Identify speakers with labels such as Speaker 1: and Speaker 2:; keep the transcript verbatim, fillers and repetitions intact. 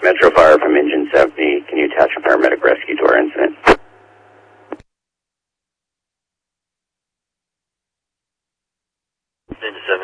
Speaker 1: Metro Fire from Engine seventy. Can you attach a paramedic rescue to our incident? Engine